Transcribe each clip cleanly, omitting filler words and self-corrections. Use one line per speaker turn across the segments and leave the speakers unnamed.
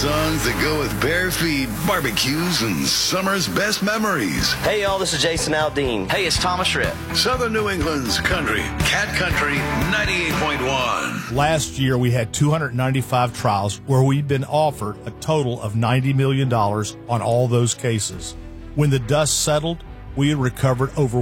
Songs that go with bare feet, barbecues, and summer's best memories.
Hey, y'all, this is Jason Aldean.
Hey, it's Thomas Schritt.
Southern New England's country, Cat Country 98.1.
Last year, we had 295 trials where we'd been offered a total of $90 million on all those cases. When the dust settled, we had recovered over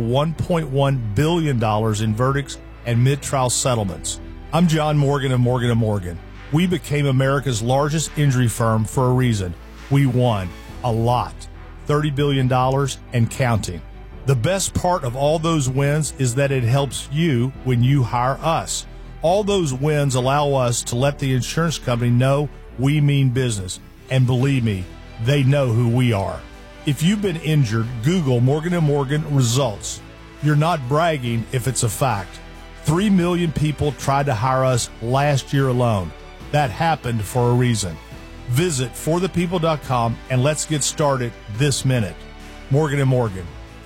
$1.1 billion in verdicts and mid-trial settlements. I'm John Morgan of Morgan & Morgan. We became America's largest injury firm for a reason. We won a lot, $30 billion and counting. The best part of all those wins is that it helps you when you hire us. All those wins allow us to let the insurance company know we mean business. And believe me, they know who we are. If you've been injured, Google Morgan & Morgan results. You're not bragging if it's a fact. 3 million people tried to hire us last year alone. That happened for a reason. Visit forthepeople.com and let's get started this minute. Morgan & Morgan,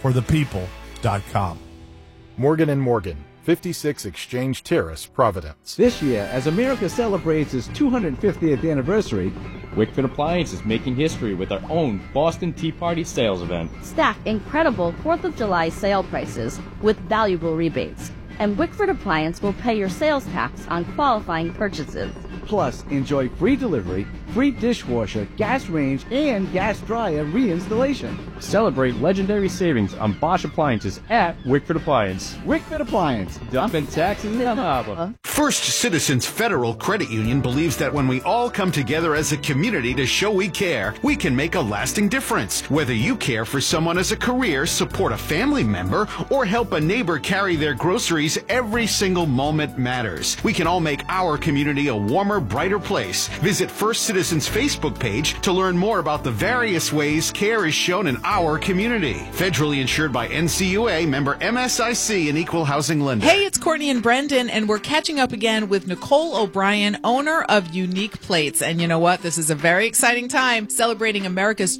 forthepeople.com.
Morgan & Morgan, 56 Exchange Terrace, Providence.
This year, as America celebrates its 250th anniversary,
Wickford Appliance is making history with our own Boston Tea Party sales event.
Stack incredible 4th of July sale prices with valuable rebates. And Wickford Appliance will pay your sales tax on qualifying purchases.
Plus, enjoy free delivery, free dishwasher, gas range, and gas dryer reinstallation.
Celebrate legendary savings on Bosch appliances at Wickford Appliance.
Wickford Appliance, dumping taxes in the harbor.
First Citizens Federal Credit Union believes that when we all come together as a community to show we care, we can make a lasting difference. Whether you care for someone as a career, support a family member, or help a neighbor carry their groceries, every single moment matters. We can all make our community a warmer, brighter place. Visit First Citizens Facebook page to learn more about the various ways care is shown in our community. Federally insured by NCUA, member MSIC, and Equal Housing Lender.
Hey, it's Courtney and Brendan, and we're catching up again with Nicole O'Brien, owner of Unique Plates. And you know what? This is a very exciting time, celebrating America's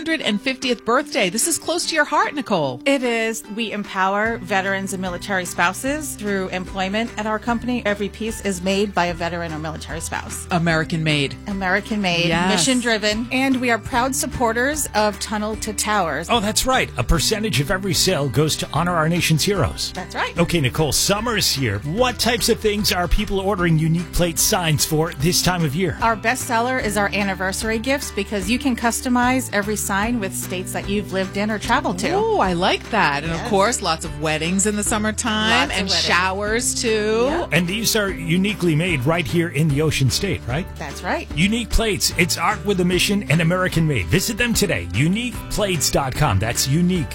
250th birthday. This is close to your heart, Nicole.
It is. We empower veterans and military spouses through employment at our company. Every piece is made by a veteran or military spouse.
American made.
American made,
yes.
Mission driven. And we are proud supporters of Tunnel to Towers.
Oh, that's right. A percentage of every sale goes to honor our nation's heroes.
That's right.
Okay, Nicole, summer is here. What types of things are people ordering Unique Plate signs for this time of year?
Our best seller is our anniversary gifts because you can customize every sign with states that you've lived in or traveled to.
Oh, I like that. And of course, lots of weddings in the summertime and showers too.
Yep.
And these are uniquely made right here in the Ocean State, right?
That's right.
Unique Plates. It's art with a mission and American made. Visit them today. UniquePlates.com. That's unique,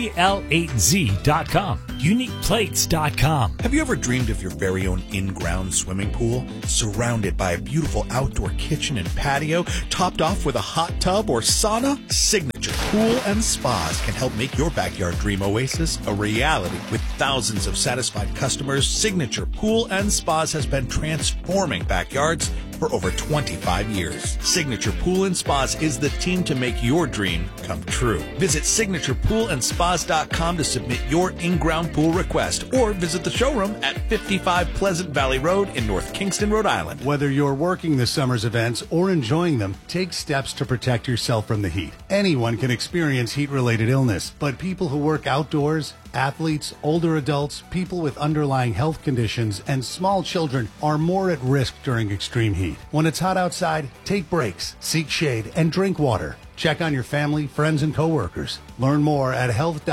PLATZ.com. UniquePlates.com.
Have you ever dreamed of your very own in-ground swimming pool, surrounded by a beautiful outdoor kitchen and patio, topped off with a hot tub or sauna? Signature Pool and Spas can help make your backyard dream oasis a reality. With thousands of satisfied customers, Signature Pool and Spas has been transforming backyards for over 25 years. Signature Pool and Spas is the team to make your dream come true. Visit signaturePoolandspas.com to submit your in-ground pool request, or visit the showroom at 55 Pleasant Valley Road in North Kingston, Rhode Island.
Whether you're working the summer's events or enjoying them, take steps to protect yourself from the heat. Anyone can experience heat-related illness, but people who work outdoors, athletes, older adults, people with underlying health conditions, and small children are more at risk during extreme heat. When it's hot outside, take breaks, seek shade, and drink water. Check on your family, friends, and coworkers. Learn more at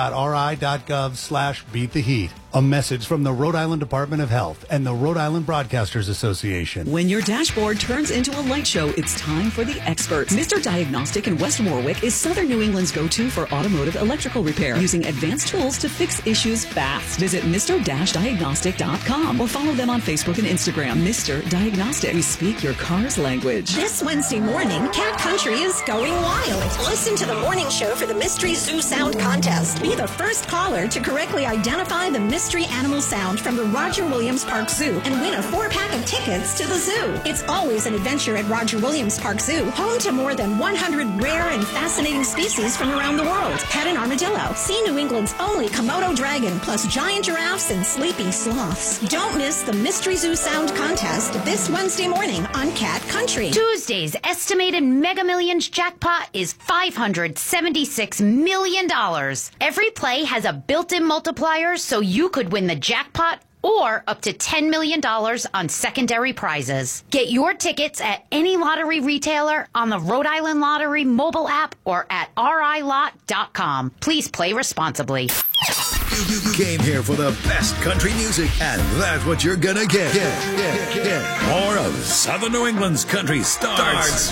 health.ri.gov/beattheheat. A message from the Rhode Island Department of Health and the Rhode Island Broadcasters Association.
When your dashboard turns into a light show, it's time for the experts. Mr. Diagnostic in West Warwick is Southern New England's go-to for automotive electrical repair, using advanced tools to fix issues fast. Visit Mr-Diagnostic.com or follow them on Facebook and Instagram. Mr. Diagnostic. We speak your car's language.
This Wednesday morning, Cat Country is going wild. Listen to the morning show for the Mystery Zoo Sound Contest. Be the first caller to correctly identify the mystery mystery animal sound from the Roger Williams Park Zoo and win a 4-pack of tickets to the zoo. It's always an adventure at Roger Williams Park Zoo, home to more than 100 rare and fascinating species from around the world. Pet an armadillo. See New England's only Komodo dragon, plus giant giraffes and sleeping sloths. Don't miss the Mystery Zoo Sound Contest this Wednesday morning on Cat Country.
Tuesday's estimated Mega Millions jackpot is $576 million. Every play has a built-in multiplier, so you could win the jackpot or up to $10 million on secondary prizes. Get your tickets at any lottery retailer, on the Rhode Island Lottery mobile app, or at RILot.com. Please play responsibly.
You came here for the best country music, and that's what you're gonna get. More of Southern New England's country starts